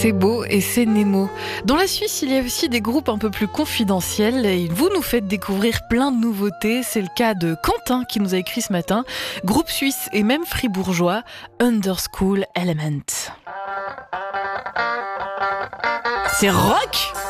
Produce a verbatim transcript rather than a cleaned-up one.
C'est beau et c'est Nemo. Dans la Suisse, il y a aussi des groupes un peu plus confidentiels et vous nous faites découvrir plein de nouveautés. C'est le cas de Quentin qui nous a écrit ce matin. Groupe suisse et même fribourgeois, Underschool Element. C'est rock!